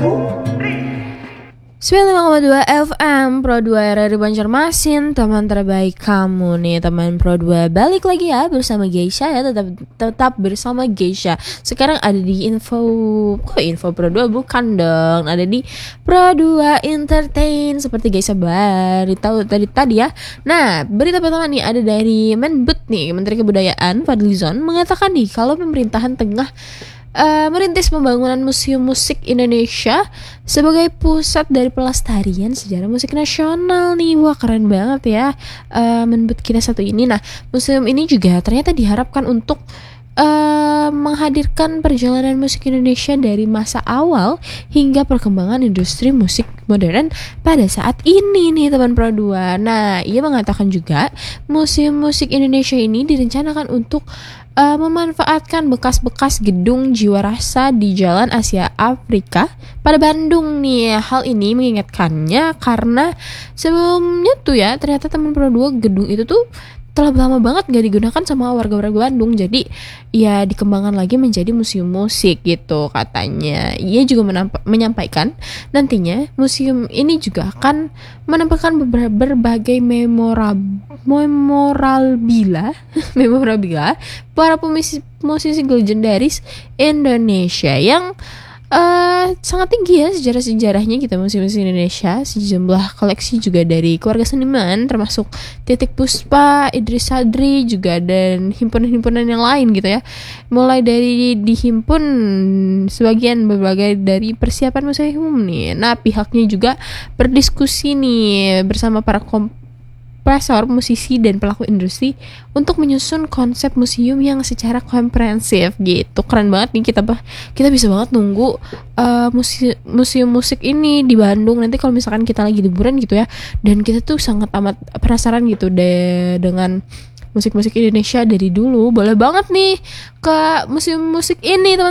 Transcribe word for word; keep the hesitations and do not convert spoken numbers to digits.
sembilan puluh lima koma dua F M Pro dua R R I Banjarmasin, teman terbaik kamu nih, teman Pro dua. Balik lagi ya bersama Geisha ya, tetap tetap bersama Geisha. Sekarang ada di info, kok info Pro dua bukan dong, ada di Pro dua Entertain seperti Geisha baru tahu tadi tadi ya. Nah, berita pertama nih ada dari Menbud nih, Menteri Kebudayaan Fadlizon mengatakan nih kalau pemerintahan tengah Uh, merintis pembangunan Museum Musik Indonesia sebagai pusat dari pelestarian sejarah musik nasional nih. Wah, keren banget ya uh, Menbud kita satu ini. Nah, museum ini juga ternyata diharapkan untuk uh, menghadirkan perjalanan musik Indonesia dari masa awal hingga perkembangan industri musik modern pada saat ini nih teman Pro dua. Nah, ia mengatakan juga Museum Musik Indonesia ini direncanakan untuk Uh, memanfaatkan bekas-bekas gedung jiwa rasa di Jalan Asia Afrika pada Bandung nih. Hal ini mengingatkannya karena sebelumnya tuh ya ternyata teman Pro dua gedung itu tuh telah lama banget gak digunakan sama warga-warga Bandung. Jadi ya dikembangkan lagi menjadi museum musik gitu katanya. Ia juga menampa- menyampaikan nantinya museum ini juga akan menampilkan ber- berbagai memorab memorabilia memorabilia para pemusisi musisi legendaris Indonesia yang Uh, sangat tinggi ya sejarah-sejarahnya kita musisi Indonesia. Sejumlah koleksi juga dari keluarga seniman termasuk Titik Puspa, Idris Sadri juga dan himpunan-himpunan yang lain gitu ya. Mulai dari dihimpun sebagian berbagai dari persiapan museum nih. Nah, pihaknya juga berdiskusi nih bersama para komp profesor, musisi, dan pelaku industri untuk menyusun konsep museum yang secara komprehensif gitu. Keren banget nih, kita kita bisa banget nunggu uh, museum, museum musik ini di Bandung nanti kalau misalkan kita lagi liburan gitu ya. Dan kita tuh sangat amat penasaran gitu deh dengan musik-musik Indonesia dari dulu. Boleh banget nih ke museum musik ini teman